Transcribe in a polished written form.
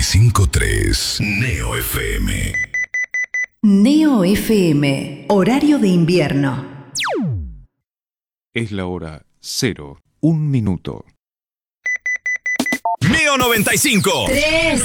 95.3 Neo FM. Neo FM, horario de invierno. Es la hora 0, 1 minuto. Neo 95. 3.